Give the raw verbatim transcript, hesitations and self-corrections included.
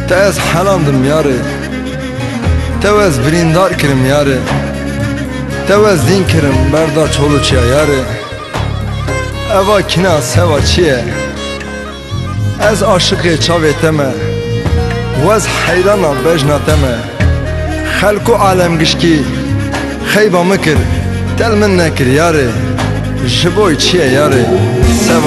Te ez helandim yarı, te ez birindar kirim yarı, te ez din kirim berda çoluçya yarı. Eva kina seva çiye, ez aşıkı çaveteme, vez heyrana bejna teme. Xelku alem gişki, xeyba mı kir, tel min nekir yarı, ji boy çiye yarı, seva